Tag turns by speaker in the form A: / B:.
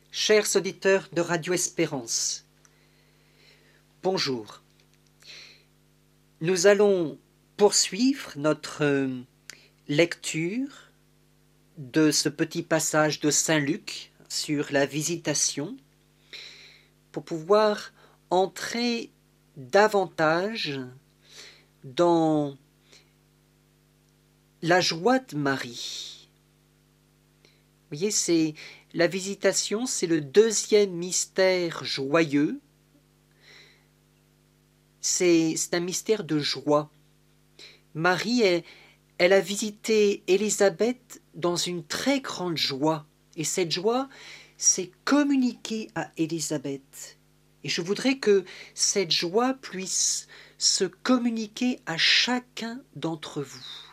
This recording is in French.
A: Chers auditeurs de Radio Espérance, bonjour. Nous allons poursuivre notre lecture de ce petit passage de Saint Luc sur la visitation pour pouvoir entrer davantage dans la joie de Marie. Vous voyez, la visitation, c'est le deuxième mystère joyeux. C'est un mystère de joie. Marie, elle a visité Élisabeth dans une très grande joie. Et cette joie, c'est communiquer à Élisabeth. Et je voudrais que cette joie puisse se communiquer à chacun d'entre vous.